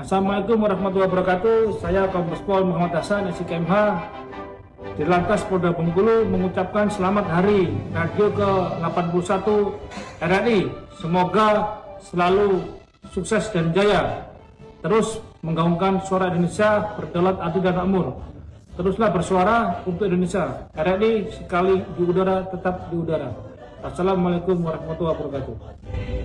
Assalamualaikum warahmatullahi wabarakatuh. Saya Kombes Pol Muhammad Hasan, SIKMH Dirlantas Polda Bengkulu mengucapkan selamat hari Radio ke-81 RRI. Semoga selalu sukses dan jaya. Terus menggaungkan suara Indonesia berdaulat, adil dan makmur. Teruslah bersuara untuk Indonesia. RRI sekali di udara tetap di udara. Assalamualaikum warahmatullahi wabarakatuh.